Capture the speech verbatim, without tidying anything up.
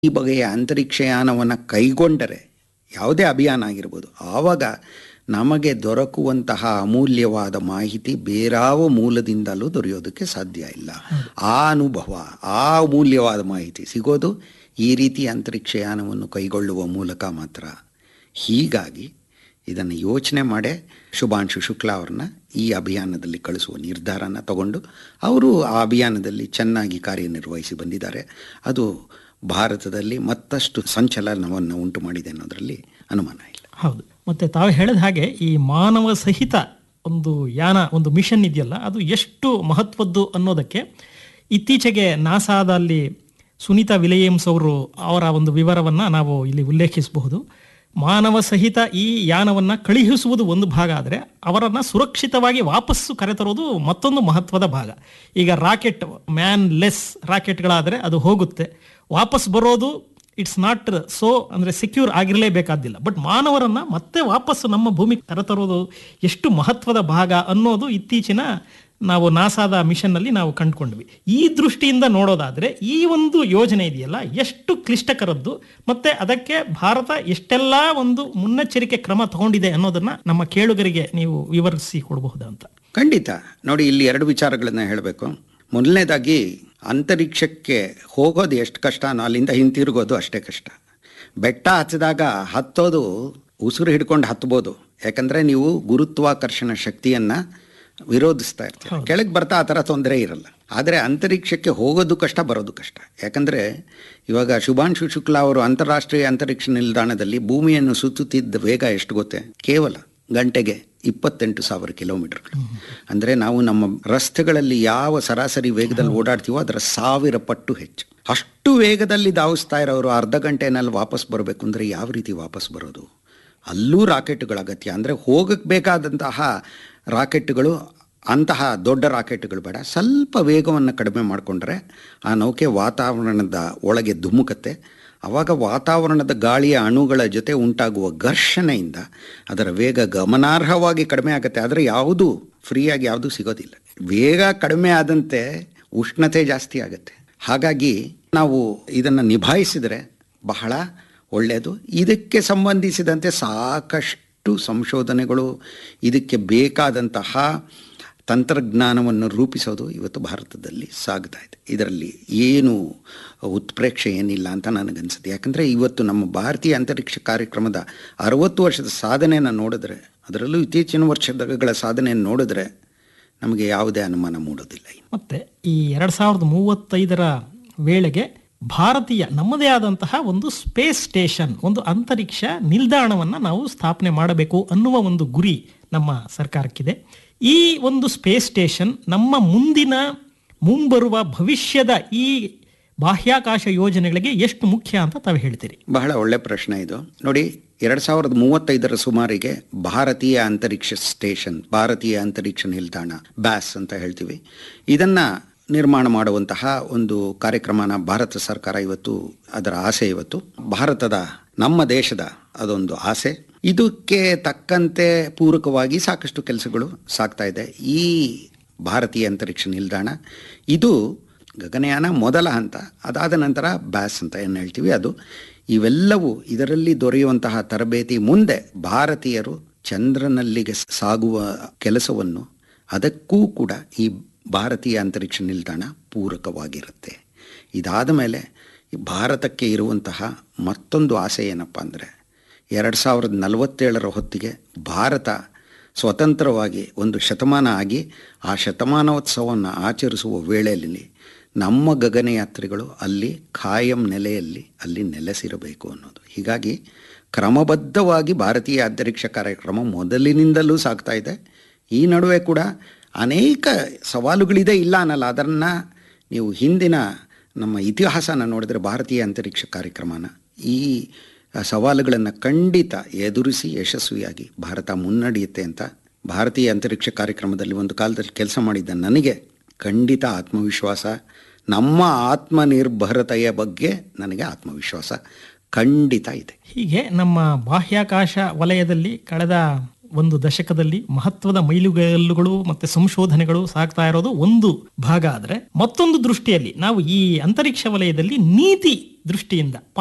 ಈ ಬಗೆಯ ಅಂತರಿಕ್ಷಯಾನವನ್ನು ಕೈಗೊಂಡರೆ, ಯಾವುದೇ ಅಭಿಯಾನ ಆಗಿರ್ಬೋದು, ಆವಾಗ ನಮಗೆ ದೊರಕುವಂತಹ ಅಮೂಲ್ಯವಾದ ಮಾಹಿತಿ ಬೇರಾವ ಮೂಲದಿಂದಲೂ ದೊರೆಯೋದಕ್ಕೆ ಸಾಧ್ಯ ಇಲ್ಲ. ಆ ಅನುಭವ, ಆ ಅಮೂಲ್ಯವಾದ ಮಾಹಿತಿ ಸಿಗೋದು ಈ ರೀತಿ ಅಂತರಿಕ್ಷಯಾನವನ್ನು ಕೈಗೊಳ್ಳುವ ಮೂಲಕ ಮಾತ್ರ. ಹೀಗಾಗಿ ಇದನ್ನು ಯೋಚನೆ ಮಾಡೇ ಶುಭಾಂಶು ಶುಕ್ಲಾ ಅವ್ರನ್ನ ಈ ಅಭಿಯಾನದಲ್ಲಿ ಕಳಿಸುವ ನಿರ್ಧಾರನ ತಗೊಂಡು ಅವರು ಆ ಅಭಿಯಾನದಲ್ಲಿ ಚೆನ್ನಾಗಿ ಕಾರ್ಯನಿರ್ವಹಿಸಿ ಬಂದಿದ್ದಾರೆ. ಅದು ಭಾರತದಲ್ಲಿ ಮತ್ತಷ್ಟು ಸಂಚಲನವನ್ನು ಉಂಟು ಮಾಡಿದೆ ಅನ್ನೋದರಲ್ಲಿ ಅನುಮಾನ ಇಲ್ಲ. ಹೌದು. ಮತ್ತು ತಾವು ಹೇಳಿದ ಹಾಗೆ ಈ ಮಾನವ ಸಹಿತ ಒಂದು ಯಾನ, ಒಂದು ಮಿಷನ್ ಇದೆಯಲ್ಲ, ಅದು ಎಷ್ಟು ಮಹತ್ವದ್ದು ಅನ್ನೋದಕ್ಕೆ ಇತ್ತೀಚೆಗೆ ನಾಸಾದಲ್ಲಿ ಸುನೀತಾ ವಿಲಿಯಮ್ಸ್ ಅವರು ಅವರ ಒಂದು ವಿವರವನ್ನು ನಾವು ಇಲ್ಲಿ ಉಲ್ಲೇಖಿಸಬಹುದು. ಮಾನವ ಸಹಿತ ಈ ಯಾನವನ್ನು ಕಳುಹಿಸುವುದು ಒಂದು ಭಾಗ ಆದರೆ ಅವರನ್ನು ಸುರಕ್ಷಿತವಾಗಿ ವಾಪಸ್ಸು ಕರೆತರೋದು ಮತ್ತೊಂದು ಮಹತ್ವದ ಭಾಗ. ಈಗ ರಾಕೆಟ್, ಮ್ಯಾನ್ ಲೆಸ್ ರಾಕೆಟ್ಗಳಾದರೆ ಅದು ಹೋಗುತ್ತೆ, ವಾಪಸ್ ಬರೋದು ಇಟ್ಸ್ ನಾಟ್ ಸೋ ಅಂದರೆ ಸೆಕ್ಯೂರ್ ಆಗಿರಲೇಬೇಕಾದಿಲ್ಲ. ಬಟ್ ಮಾನವರನ್ನು ಮತ್ತೆ ವಾಪಸ್ಸು ನಮ್ಮ ಭೂಮಿಗೆ ಕರೆತರೋದು ಎಷ್ಟು ಮಹತ್ವದ ಭಾಗ ಅನ್ನೋದು ಇತ್ತೀಚಿನ ನಾವು ನಾಸಾದ ಮಿಷನ್ನಲ್ಲಿ ನಾವು ಕಂಡುಕೊಂಡ್ವಿ. ಈ ದೃಷ್ಟಿಯಿಂದ ನೋಡೋದಾದರೆ ಈ ಒಂದು ಯೋಜನೆ ಇದೆಯಲ್ಲ ಎಷ್ಟು ಕ್ಲಿಷ್ಟಕರದ್ದು, ಮತ್ತು ಅದಕ್ಕೆ ಭಾರತ ಎಷ್ಟೆಲ್ಲ ಒಂದು ಮುನ್ನೆಚ್ಚರಿಕೆ ಕ್ರಮ ತಗೊಂಡಿದೆ ಅನ್ನೋದನ್ನು ನಮ್ಮ ಕೇಳುಗರಿಗೆ ನೀವು ವಿವರಿಸಿ ಕೊಡಬಹುದಾ ಅಂತ. ಖಂಡಿತ. ನೋಡಿ, ಇಲ್ಲಿ ಎರಡು ವಿಚಾರಗಳನ್ನು ಹೇಳಬೇಕು. ಮೊದಲನೇದಾಗಿ, ಅಂತರಿಕ್ಷಕ್ಕೆ ಹೋಗೋದು ಎಷ್ಟು ಕಷ್ಟ, ಅಲ್ಲಿಂದ ಹಿಂತಿರುಗೋದು ಅಷ್ಟೇ ಕಷ್ಟ. ಬೆಟ್ಟ ಹತ್ತಿದಾಗ ಹತ್ತೋದು ಉಸಿರು ಹಿಡ್ಕೊಂಡು ಹತ್ಬೋದು, ಯಾಕಂದರೆ ನೀವು ಗುರುತ್ವಾಕರ್ಷಣ ಶಕ್ತಿಯನ್ನು ವಿರೋಧಿಸ್ತಾ ಇರ್ತೀವಿ. ಕೆಳಗೆ ಬರ್ತಾ ಆ ಥರ ತೊಂದರೆ ಇರಲ್ಲ. ಆದರೆ ಅಂತರಿಕ್ಷಕ್ಕೆ ಹೋಗೋದು ಕಷ್ಟ, ಬರೋದು ಕಷ್ಟ. ಯಾಕಂದರೆ ಇವಾಗ ಶುಭಾಂಶು ಶುಕ್ಲಾ ಅವರು ಅಂತಾರಾಷ್ಟ್ರೀಯ ಅಂತರಿಕ್ಷ ನಿಲ್ದಾಣದಲ್ಲಿ ಭೂಮಿಯನ್ನು ಸುತ್ತುತ್ತಿದ್ದ ವೇಗ ಎಷ್ಟು ಗೊತ್ತೇ? ಕೇವಲ ಗಂಟೆಗೆ ಇಪ್ಪತ್ತೆಂಟು ಸಾವಿರ ಕಿಲೋಮೀಟರ್ಗಳು. ಅಂದರೆ ನಾವು ನಮ್ಮ ರಸ್ತೆಗಳಲ್ಲಿ ಯಾವ ಸರಾಸರಿ ವೇಗದಲ್ಲಿ ಓಡಾಡ್ತೀವೋ ಅದರ ಸಾವಿರ ಪಟ್ಟು ಹೆಚ್ಚು. ಅಷ್ಟು ವೇಗದಲ್ಲಿ ಧಾವಿಸ್ತಾ ಇರೋರು ಅರ್ಧ ಗಂಟೆನಲ್ಲಿ ವಾಪಸ್ ಬರಬೇಕು ಅಂದರೆ ಯಾವ ರೀತಿ ವಾಪಸ್ ಬರೋದು? ಅಲ್ಲೂ ರಾಕೆಟ್ಗಳ ಅಗತ್ಯ. ಅಂದರೆ ಹೋಗಕ್ಕೆ ಬೇಕಾದಂತಹ ರಾಕೆಟ್ಗಳು ಅಂತಹ ದೊಡ್ಡ ರಾಕೆಟ್ಗಳು ಬೇಡ, ಸ್ವಲ್ಪ ವೇಗವನ್ನು ಕಡಿಮೆ ಮಾಡಿಕೊಂಡ್ರೆ ಆ ನೌಕೆ ವಾತಾವರಣದ ಒಳಗೆ ಧುಮುಕತ್ತೆ. ಆವಾಗ ವಾತಾವರಣದ ಗಾಳಿಯ ಅಣುಗಳ ಜೊತೆ ಉಂಟಾಗುವ ಘರ್ಷಣೆಯಿಂದ ಅದರ ವೇಗ ಗಮನಾರ್ಹವಾಗಿ ಕಡಿಮೆ ಆಗುತ್ತೆ. ಆದರೆ ಯಾವುದು ಫ್ರೀಯಾಗಿ ಯಾವುದೂ ಸಿಗೋದಿಲ್ಲ. ವೇಗ ಕಡಿಮೆ ಆದಂತೆ ಉಷ್ಣತೆ ಜಾಸ್ತಿ ಆಗುತ್ತೆ. ಹಾಗಾಗಿ ನಾವು ಇದನ್ನು ನಿಭಾಯಿಸಿದರೆ ಬಹಳ ಒಳ್ಳೆಯದು. ಇದಕ್ಕೆ ಸಂಬಂಧಿಸಿದಂತೆ ಸಾಕಷ್ಟು ಸಂಶೋಧನೆಗಳು, ಇದಕ್ಕೆ ಬೇಕಾದಂತಹ ತಂತ್ರಜ್ಞಾನವನ್ನು ರೂಪಿಸೋದು ಇವತ್ತು ಭಾರತದಲ್ಲಿ ಸಾಗ್ತಾ ಇದೆ. ಇದರಲ್ಲಿ ಏನು ಉತ್ಪ್ರೇಕ್ಷೆ ಏನಿಲ್ಲ ಅಂತ ನನಗನ್ಸುತ್ತೆ. ಯಾಕಂದರೆ ಇವತ್ತು ನಮ್ಮ ಭಾರತೀಯ ಅಂತರಿಕ್ಷ ಕಾರ್ಯಕ್ರಮದ ಅರವತ್ತು ವರ್ಷದ ಸಾಧನೆಯನ್ನು ನೋಡಿದ್ರೆ, ಅದರಲ್ಲೂ ಇತ್ತೀಚಿನ ವರ್ಷಗಳ ಸಾಧನೆಯನ್ನು ನೋಡಿದ್ರೆ ನಮಗೆ ಯಾವುದೇ ಅನುಮಾನ ಮೂಡೋದಿಲ್ಲ. ಮತ್ತು ಈ ಎರಡು ಸಾವಿರದ ಮೂವತ್ತೈದರ ವೇಳೆಗೆ ಭಾರತೀಯ ನಮ್ಮದೇ ಆದಂತಹ ಒಂದು ಸ್ಪೇಸ್ ಸ್ಟೇಷನ್, ಒಂದು ಅಂತರಿಕ್ಷ ನಿಲ್ದಾಣವನ್ನು ನಾವು ಸ್ಥಾಪನೆ ಮಾಡಬೇಕು ಅನ್ನುವ ಒಂದು ಗುರಿ ನಮ್ಮ ಸರ್ಕಾರಕ್ಕಿದೆ. ಈ ಒಂದು ಸ್ಪೇಸ್ ಸ್ಟೇಷನ್ ನಮ್ಮ ಮುಂದಿನ ಮುಂಬರುವ ಭವಿಷ್ಯದ ಈ ಬಾಹ್ಯಾಕಾಶ ಯೋಜನೆಗಳಿಗೆ ಎಷ್ಟು ಮುಖ್ಯ ಅಂತ ತಾವು ಹೇಳ್ತೀರಿ? ಬಹಳ ಒಳ್ಳೆ ಪ್ರಶ್ನೆ ಇದು. ನೋಡಿ, ಎರಡು ಸಾವಿರದ ಮೂವತ್ತೈದರ ಸುಮಾರಿಗೆ ಭಾರತೀಯ ಅಂತರಿಕ್ಷ ಸ್ಟೇಷನ್, ಭಾರತೀಯ ಅಂತರಿಕ್ಷ ನಿಲ್ದಾಣ, ಬ್ಯಾಸ್ ಅಂತ ಹೇಳ್ತೀವಿ, ಇದನ್ನು ನಿರ್ಮಾಣ ಮಾಡುವಂತಹ ಒಂದು ಕಾರ್ಯಕ್ರಮನ ಭಾರತ ಸರ್ಕಾರ ಇವತ್ತು, ಅದರ ಆಸೆ ಇವತ್ತು ಭಾರತದ, ನಮ್ಮ ದೇಶದ ಅದೊಂದು ಆಸೆ. ಇದಕ್ಕೆ ತಕ್ಕಂತೆ ಪೂರಕವಾಗಿ ಸಾಕಷ್ಟು ಕೆಲಸಗಳು ಸಾಗ್ತಾ ಇದೆ. ಈ ಭಾರತೀಯ ಅಂತರಿಕ್ಷ ನಿಲ್ದಾಣ ಇದು ಗಗನಯಾನ ಮೊದಲ ಹಂತ. ಅದಾದ ನಂತರ ಬ್ಯಾಸ್ ಅಂತ ಏನು ಹೇಳ್ತೀವಿ ಅದು. ಇವೆಲ್ಲವೂ ಇದರಲ್ಲಿ ದೊರೆಯುವಂತಹ ತರಬೇತಿ ಮುಂದೆ ಭಾರತೀಯರು ಚಂದ್ರನಲ್ಲಿಗೆ ಸಾಗುವ ಕೆಲಸವನ್ನು, ಅದಕ್ಕೂ ಕೂಡ ಈ ಭಾರತೀಯ ಅಂತರಿಕ್ಷ ನಿಲ್ದಾಣ ಪೂರಕವಾಗಿರುತ್ತೆ. ಇದಾದ ಮೇಲೆ ಭಾರತಕ್ಕೆ ಇರುವಂತಹ ಮತ್ತೊಂದು ಆಸೆ ಏನಪ್ಪ ಅಂದರೆ, ಎರಡು ಸಾವಿರದ ನಲವತ್ತೇಳರ ಹೊತ್ತಿಗೆ ಭಾರತ ಸ್ವತಂತ್ರವಾಗಿ ಒಂದು ಶತಮಾನ ಆಗಿ ಆ ಶತಮಾನೋತ್ಸವವನ್ನು ಆಚರಿಸುವ ವೇಳೆಯಲ್ಲಿ ನಮ್ಮ ಗಗನಯಾತ್ರಿಗಳು ಅಲ್ಲಿ ಖಾಯಂ ನೆಲೆಯಲ್ಲಿ ಅಲ್ಲಿ ನೆಲೆಸಿರಬೇಕು ಅನ್ನೋದು. ಹೀಗಾಗಿ ಕ್ರಮಬದ್ಧವಾಗಿ ಭಾರತೀಯ ಅಂತರಿಕ್ಷ ಕಾರ್ಯಕ್ರಮ ಮೊದಲಿನಿಂದಲೂ ಸಾಗ್ತಾ ಇದೆ. ಈ ನಡುವೆ ಕೂಡ ಅನೇಕ ಸವಾಲುಗಳಿದೆ, ಇಲ್ಲ ಅನ್ನಲ್ಲ. ಅದನ್ನು ನೀವು ಹಿಂದಿನ ನಮ್ಮ ಇತಿಹಾಸನ ನೋಡಿದರೆ ಭಾರತೀಯ ಅಂತರಿಕ್ಷ ಕಾರ್ಯಕ್ರಮನ ಈ ಸವಾಲುಗಳನ್ನು ಖಂಡಿತ ಎದುರಿಸಿ ಯಶಸ್ವಿಯಾಗಿ ಭಾರತ ಮುನ್ನಡೆಯುತ್ತೆ ಅಂತ ಭಾರತೀಯ ಅಂತರಿಕ್ಷ ಕಾರ್ಯಕ್ರಮದಲ್ಲಿ ಒಂದು ಕಾಲದಲ್ಲಿ ಕೆಲಸ ಮಾಡಿದ್ದ ನನಗೆ ಖಂಡಿತ ಆತ್ಮವಿಶ್ವಾಸ. ನಮ್ಮ ಆತ್ಮನಿರ್ಭರತೆಯ ಬಗ್ಗೆ ನನಗೆ ಆತ್ಮವಿಶ್ವಾಸ ಖಂಡಿತ ಇದೆ. ಹೀಗೆ ನಮ್ಮ ಬಾಹ್ಯಾಕಾಶ ವಲಯದಲ್ಲಿ ಕಳೆದ ಒಂದು ದಶಕದಲ್ಲಿ ಮಹತ್ವದ ಮೈಲುಗಲ್ಲುಗಳು ಮತ್ತೆ ಸಂಶೋಧನೆಗಳು ಸಾಗ್ತಾ ಇರೋದು ಒಂದು ಭಾಗ ಆದ್ರೆ, ಮತ್ತೊಂದು ದೃಷ್ಟಿಯಲ್ಲಿ ನಾವು ಈ ಅಂತರಿಕ್ಷ ವಲಯದಲ್ಲಿ ನೀತಿ ದೃಷ್ಟಿಯಿಂದ